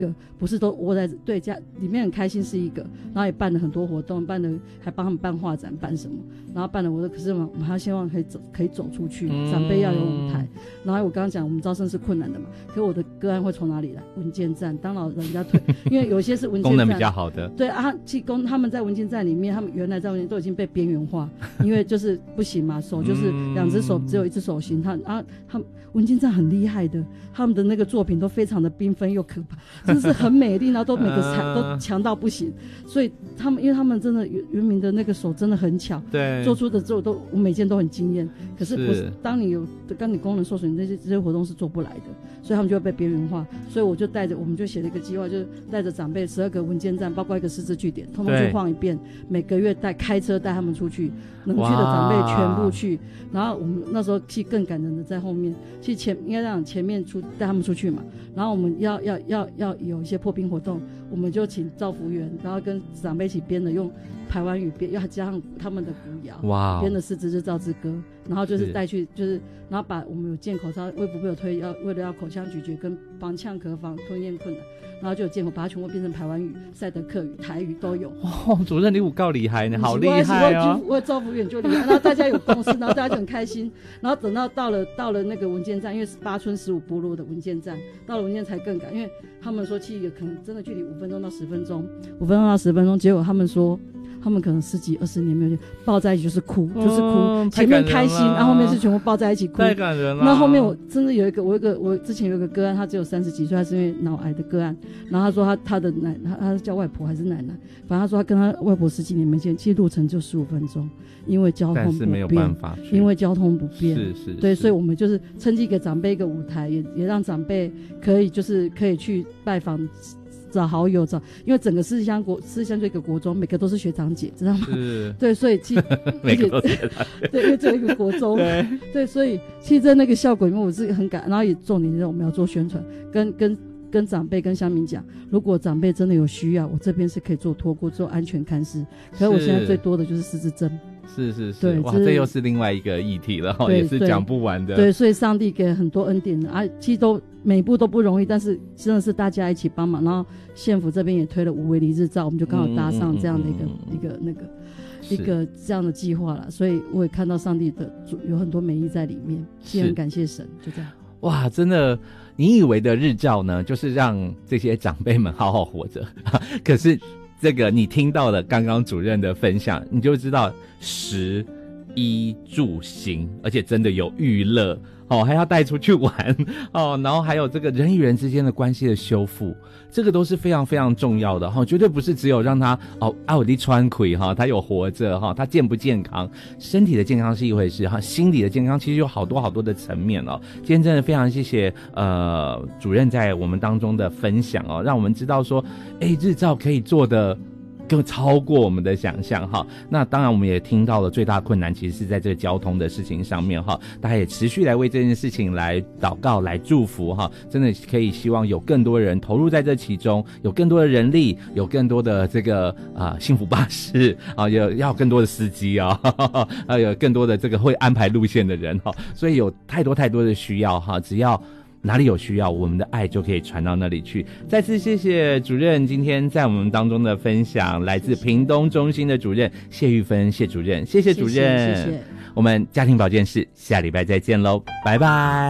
不是都窝在对家里面很开心是一个，然后也办了很多活动，还帮他们办画展办什么，然后办了我说可是我们还希望可以走出去，长辈要有舞台，然后我刚刚讲我们招生是困难的嘛，可是我的个案会从哪里来？文件站，当老人家推，因为有些是文件站功能比较好的， 对啊，他们在文件站里面，他们原来在文件都已经被边缘化，因为就是不行嘛，手就是2只手只有1只手行，他们文件站很厉害的，他们的那个作品都非常的缤纷又可怕，真的是很美丽，然后都每个都强到不行，所以因为他们真的原民的那个手真的很巧， 对， 做出的之后我每件都很惊艳，可是不是当你功能受损，这些活动是做不来的，所以他们就会被边缘化，所以我们就写了一个计划，就是带着长辈12个文件站，包括一个师资据点，通通去晃一遍，每个月开车带他们出去，能去的长辈全部去，然后我们那时候其实更感人的在后面，其实应该让前面带他们出去嘛，然后我们要有一些破冰活动，我们就请造福员，然后跟长辈一起编的用排湾语编，要加上他们的古谣，编的诗词日照之歌，然后就是带去然后把我们有建口罩，卫福部有推为了要口腔咀嚼跟防呛咳防吞咽困难，然后就有建口把它全部变成排湾语、赛德克语、台语都有。 主任你有够厉害呢，好厉害哦！ 我造福员就厉害，然后大家有共识，然后大家就很开心，然后等到了那个文件站，因为是8村15部落的文件站，到了文件才更赶，因为他们说其实可能真的距离5分钟到10分钟，5分钟到10分钟，结果他们说他们可能10几20年没有见，抱在一起就是哭，前面开心，然后后面是全部抱在一起哭， 太感人了。 那后面我真的我之前有一个个案，他只有30几岁，他是因为脑癌的个案，然后他说他的他叫外婆还是奶奶，反正他说他跟他外婆10几年没见，其实路程就15分钟，因为交通不便，但是没有办法去，因为交通不便，是对，所以我们就是趁机给长辈一个舞台，也让长辈可以去拜访。找好友因为整个狮乡就一个国中，每个都是学长姐，知道吗？对，所以其实每个都是学长姐， 对，因为只有一个国中，对，所以其实在那个效果里面，我是很感，然后也重点是我们要做宣传，跟长辈跟乡民讲，如果长辈真的有需要，我这边是可以做托顾做安全看视，可是我现在最多的就是失智症。 是，对，哇，这又是另外一个议题了，也是讲不完的。 对，所以上帝给很多恩典的其实每一步都不容易，但是真的是大家一起帮忙。然后县府这边也推了5围篱日照，我们就刚好搭上这样的一个这样的计划了。所以我也看到上帝的有很多美意在里面，也很感谢神，就这样。 哇，真的，你以为的日照呢，就是让这些长辈们好好活着，可是。这个你听到了刚刚主任的分享，你就知道食衣住行，而且真的有娱乐还要带出去玩然后还有这个人与人之间的关系的修复，这个都是非常非常重要的绝对不是只有让他有的穿亏他有活着他健不健康，身体的健康是一回事心理的健康其实有好多好多的层面今天真的非常谢谢主任在我们当中的分享让我们知道说日照可以做的更超过我们的想象那当然我们也听到了最大困难其实是在这个交通的事情上面大家也持续来为这件事情来祷告来祝福真的可以希望有更多人投入在这其中，有更多的人力，有更多的这个幸福巴士要更多的司机有更多的这个会安排路线的人所以有太多太多的需要只要哪里有需要，我们的爱就可以传到那里去。再次谢谢主任今天在我们当中的分享，来自屏东中心的主任谢玉芬谢主任，谢谢主任，谢谢。我们家庭保健室下礼拜再见喽，拜拜。